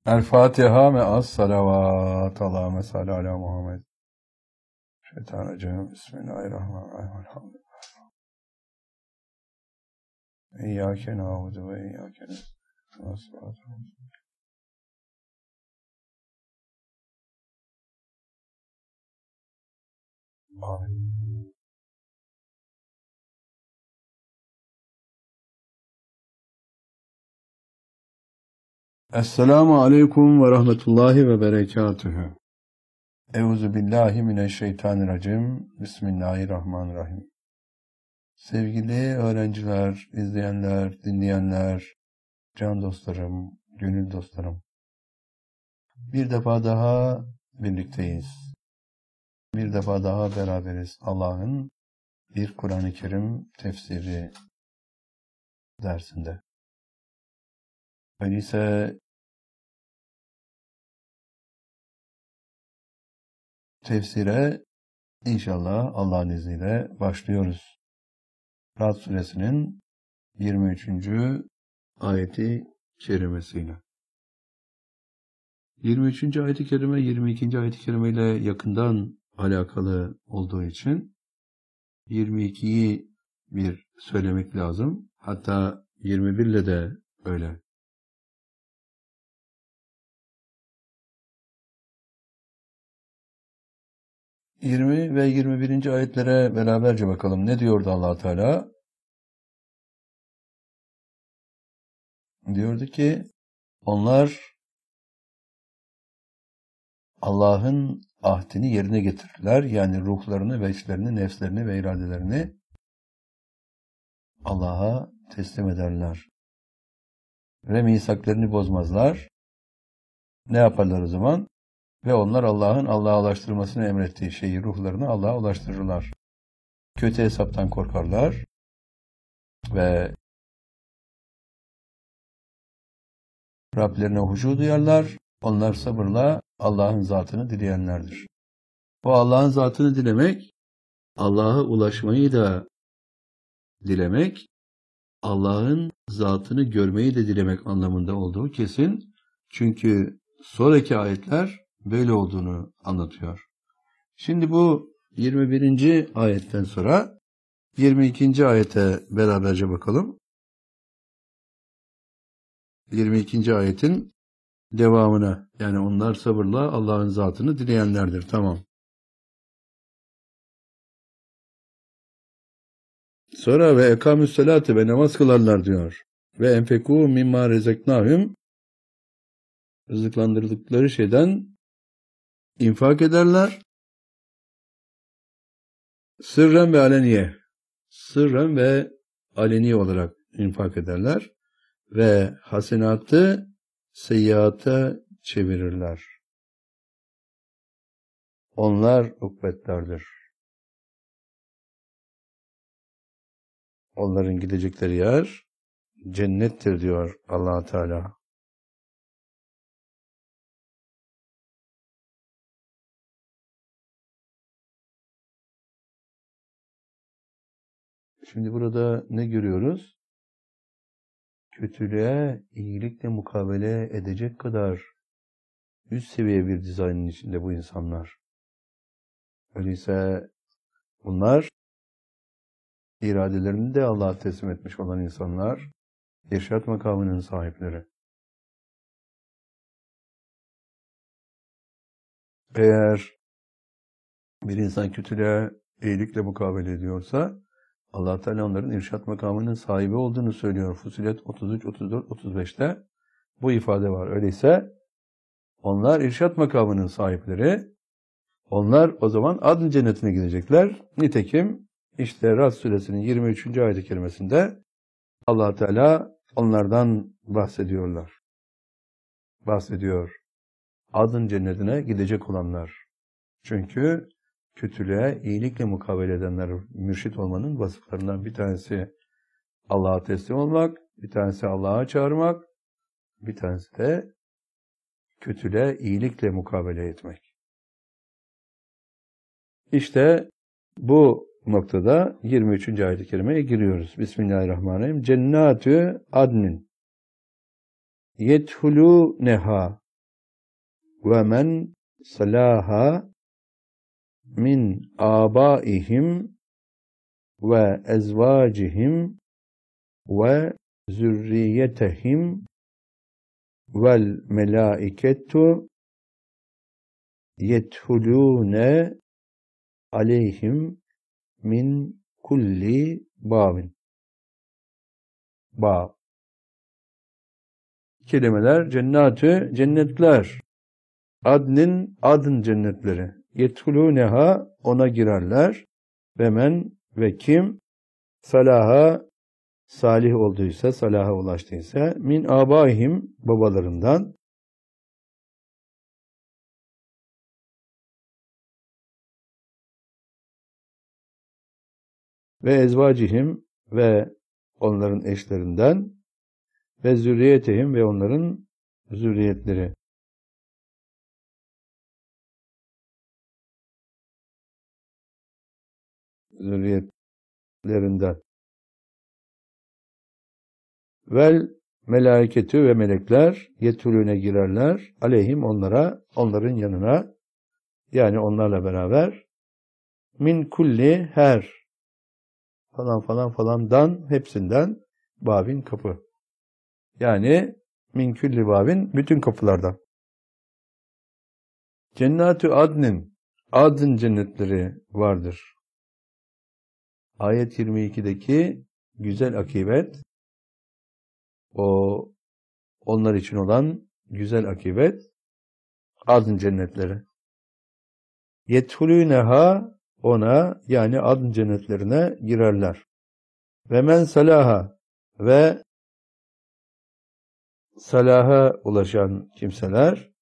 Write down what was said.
El Fatiha me'as salavat. Allahümme salli ala Muhammed. Şeytanirracim. Bismillahirrahmanirrahim. Elhamdülillah. İyyâke na'budu ve iyyâke nestaîn. Amin. Esselamu aleyküm ve rahmetullahi ve berekatühü. Euzu billahi mineşşeytanirracim. Bismillahirrahmanirrahim. Sevgili öğrenciler, izleyenler, dinleyenler, can dostlarım, gönül dostlarım. Bir defa daha birlikteyiz. Bir defa daha beraberiz. Allah'ın bir Kur'an-ı Kerim tefsiri dersinde. Öyleyse tefsire inşallah Allah'ın izniyle başlıyoruz. Ra'd suresinin 23. ayeti kerimesiyle. 23. ayet-i kerime 22. ayet-i kerime ile yakından alakalı olduğu için 22'yi bir söylemek lazım. Hatta 21 ile de öyle. ...20 ve 21. ayetlere beraberce bakalım. Ne diyordu Allah Teala? Diyordu ki, onlar Allah'ın ahdini yerine getirdiler. Yani ruhlarını ve içlerini, nefslerini ve iradelerini Allah'a teslim ederler. Ve misaklarını bozmazlar. Ne yaparlar o zaman? Ve onlar Allah'a ulaştırmasını emrettiği şeyi, ruhlarını Allah'a ulaştırırlar. Kötü hesaptan korkarlar. Ve Rablerine huşu duyarlar. Onlar sabırla Allah'ın zatını dileyenlerdir. O Allah'ın zatını dilemek, Allah'a ulaşmayı da dilemek, Allah'ın zatını görmeyi de dilemek anlamında olduğu kesin. Çünkü sonraki ayetler böyle olduğunu anlatıyor. Şimdi bu 21. ayetten sonra 22. ayete beraberce bakalım. 22. ayetin devamına, yani onlar sabırla Allah'ın zatını dileyenlerdir. Tamam. Sonra ve ekamüsselâte ve namaz kılarlar diyor. Ve enfekû mimmâ rezeknâhum, rızıklandırdıkları şeyden infak ederler. Sırren ve aleniye. Sırren ve aleni olarak infak ederler. Ve hasenatı seyyiata çevirirler. Onlar ukbetlerdir. Onların gidecekleri yer cennettir diyor Allah Teala. Şimdi burada ne görüyoruz? Kötülüğe iyilikle mukabele edecek kadar üst seviye bir dizaynın içinde bu insanlar. Öyleyse bunlar iradelerini de Allah'a teslim etmiş olan insanlar, irşad makamının sahipleri. Eğer bir insan kötülüğe iyilikle mukabele ediyorsa, Allah Teala onların irşad makamının sahibi olduğunu söylüyor. Fussilet 33, 34, 35'te bu ifade var. Öyleyse onlar irşad makamının sahipleri. Onlar o zaman adn cennetine gidecekler. Nitekim işte Ra'd suresinin 23. ayet-i kerimesinde Allah Teala onlardan bahsediyor. Adn cennetine gidecek olanlar. Çünkü kötülüğe iyilikle mukabele edenler, mürşit olmanın vasıflarından bir tanesi Allah'a teslim olmak, bir tanesi Allah'a çağırmak, bir tanesi de kötülüğe iyilikle mukabele etmek. İşte bu noktada 23. ayet-i kerimeye giriyoruz. Bismillahirrahmanirrahim. Cennatü adnin yethulûneha ve men salaha min abaihim ve ezvacihim ve zürriyetehim vel melaiketu yethulûne aleyhim min kulli babin. Bab. Kelimeler cennatü cennetler. Adnin adın cennetleri. Yethulûneha ona girerler. Ve men ve kim salaha salih olduysa, salaha ulaştıysa min abaihim babalarından ve ezvacihim ve onların eşlerinden ve zürriyetehim ve onların zürriyetleri. Zürriyetlerinden. Vel melaiketü ve melekler yetulüne girerler. Aleyhim onlara, onların yanına, yani onlarla beraber min kulli her falan falan falandan, hepsinden babin kapı. Yani min kulli babin bütün kapılardan. Cennatü adnin, adın cennetleri vardır. Ayet 22'deki güzel akibet, onlar için olan güzel akibet, adın cennetleri. Yethulûneha ona, yani adın cennetlerine girerler. Ve men salaha ve salaha ulaşan kimseler